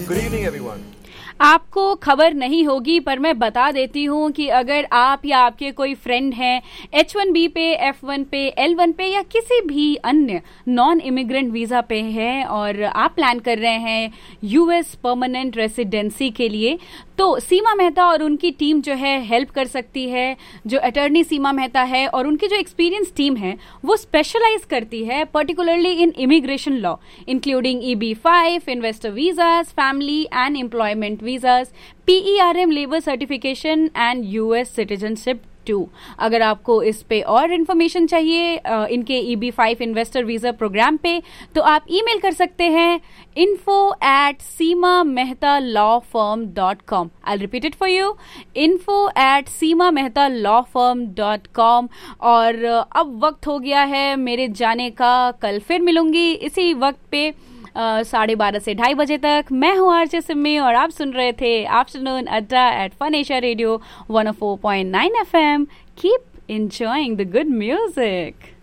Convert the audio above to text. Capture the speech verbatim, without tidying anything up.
Good evening, everyone. आपको खबर नहीं होगी पर मैं बता देती हूँ कि अगर आप या आपके कोई फ्रेंड हैं एच वन बी पे, एफ वन पे, एल वन पे या किसी भी अन्य नॉन इमिग्रेंट वीज़ा पे हैं और आप प्लान कर रहे हैं यूएस परमानेंट रेसिडेंसी के लिए, तो सीमा मेहता और उनकी टीम जो है हेल्प कर सकती है। जो अटर्नी सीमा मेहता है और उनकी जो एक्सपीरियंस टीम है वो स्पेशलाइज करती है particularly in immigration law, including E B five, investor visas, family and employment visas, P E R M labour certification and US citizenship to. अगर आपको इस पे और इन्फॉर्मेशन चाहिए इनके E B five investor visa programme पे, तो आप ईमेल कर सकते हैं info at seema mehta law firm dot com. I'll repeat it for you, info at seema mehta law firm dot com. और अब वक्त हो गया है मेरे जाने का। कल फिर मिलूंगी इसी वक्त पे साढ़े बारह से ढाई बजे तक। मैं हूँ आरजे सिम्मी और आप सुन रहे थे आफ्टरनून अड्डा eight fun Asia radio one O four point nine F M. Keep enjoying the good music.